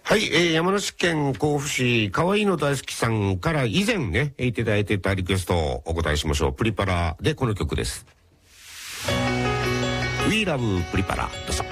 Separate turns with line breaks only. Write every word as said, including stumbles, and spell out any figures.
はい、えー、山梨県甲府市かわいいの大好きさんから以前ねいただいてたリクエストをお答えしましょう。プリパラでこの曲です。 We Love プリパラ、どうぞ。